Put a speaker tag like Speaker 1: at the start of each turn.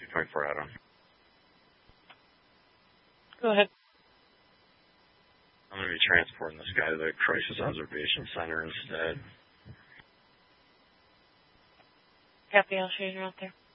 Speaker 1: 24 Adam.
Speaker 2: Go ahead.
Speaker 1: I'm going to be transporting this guy to the Crisis Observation Center instead.
Speaker 2: Copy, I'll show you out there.